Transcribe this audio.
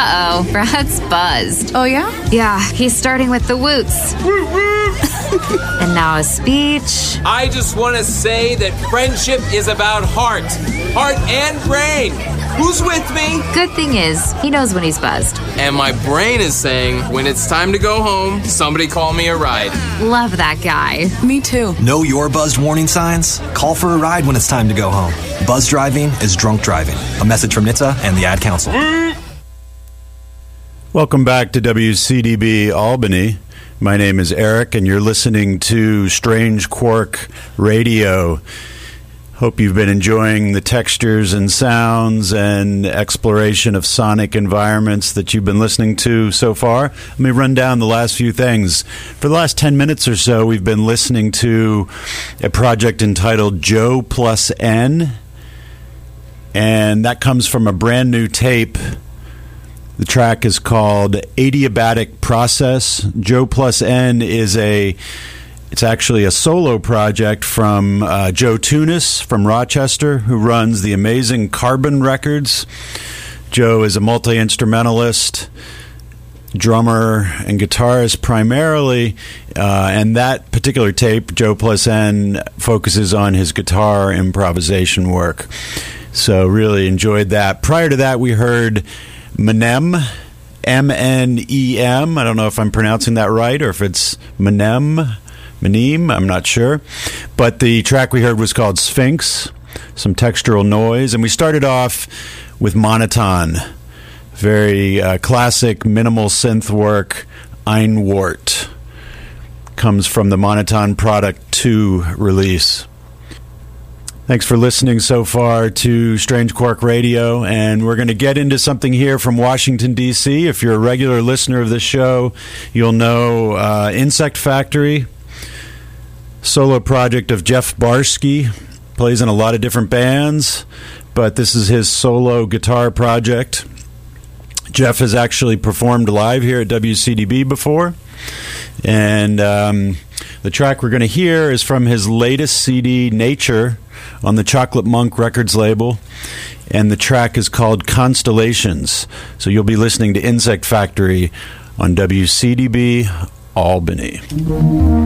Uh-oh, Brad's buzzed. Oh, yeah? Yeah, he's starting with the woots. And now a speech. I just want to say that friendship is about heart and brain. Who's with me? Good thing is, he knows when he's buzzed. And my brain is saying, when it's time to go home, somebody call me a ride. Love that guy. Me too. Know your buzzed warning signs? Call for a ride when it's time to go home. Buzz driving is drunk driving. A message from NHTSA and the Ad Council. Welcome back to WCDB Albany. My name is Eric, and you're listening to Strange Quark Radio. Hope you've been enjoying the textures and sounds and exploration of sonic environments that you've been listening to so far. Let me run down the last few things. For the last 10 minutes or so, we've been listening to a project entitled Joe Plus N, and that comes from a brand new tape. The track is called Adiabatic Process. Joe Plus N is it's actually a solo project from Joe Tunis from Rochester, who runs the amazing Carbon Records. Joe is a multi-instrumentalist, drummer, and guitarist primarily, and that particular tape, Joe Plus N, focuses on his guitar improvisation work. So really enjoyed that. Prior to that, we heard Menem, M-N-E-M. I don't know if I'm pronouncing that right or if it's Menem, I'm not sure. But the track we heard was called Sphinx, some textural noise. And we started off with Monoton, very classic minimal synth work, Einwort. Comes from the Monoton Product 2 release. Thanks for listening so far to Strange Quark Radio, and we're going to get into something here from Washington, D.C. If you're a regular listener of this show, you'll know Insect Factory, solo project of Jeff Barsky, plays in a lot of different bands, but this is his solo guitar project. Jeff has actually performed live here at WCDB before, and the track we're going to hear is from his latest CD, Nature, on the Chocolate Monk Records label, and the track is called Constellations. So you'll be listening to Insect Factory on WCDB Albany.